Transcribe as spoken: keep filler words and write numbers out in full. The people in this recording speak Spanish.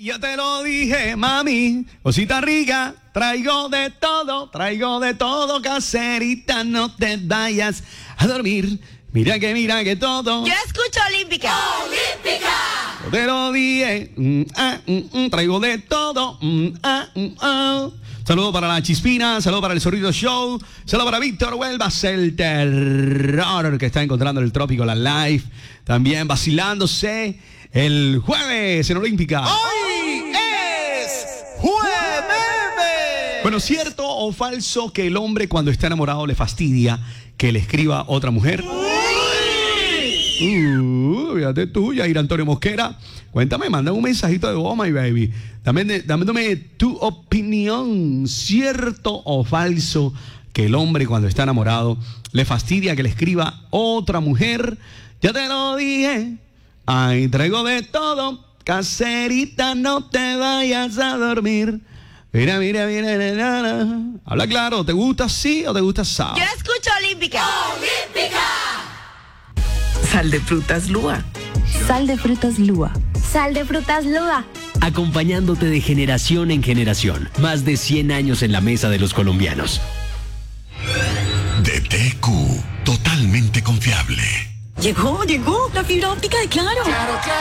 Ya te lo dije, mami, cosita rica, traigo de todo, traigo de todo, caserita, no te vayas a dormir. Mira que, mira que todo. Yo escucho Olímpica. ¡Olímpica! Yo te lo dije, mm, ah, mm, mm, traigo de todo. Mm, ah, mm, ah. Saludo para la Chispina, saludo para el Zorrito Show, saludo para Víctor Huelvas, el terror que está encontrando en el Trópico, la live, también vacilándose el jueves en Olímpica. ¡Hoy es jueves! Bueno, ¿cierto o falso que el hombre cuando está enamorado le fastidia que le escriba otra mujer? Uh, fíjate tú, Yair Antonio Mosquera. Cuéntame, manda un mensajito de voz, my baby. Dame, dándome tu opinión. ¿Cierto o falso que el hombre cuando está enamorado le fastidia que le escriba otra mujer? Ya te lo dije. Ay, traigo de todo. Caserita, no te vayas a dormir. Mira, mira, mira, mira, mira. Habla claro, ¿te gusta sí o te gusta sao? Yo escucho Olímpica. ¡Olímpica! Sal de frutas Lua. Sal de frutas Lua. Sal de frutas Lua. Acompañándote de generación en generación. Más de cien años en la mesa de los colombianos. D T Q, totalmente confiable. Llegó, llegó la fibra óptica de Claro. Claro, claro.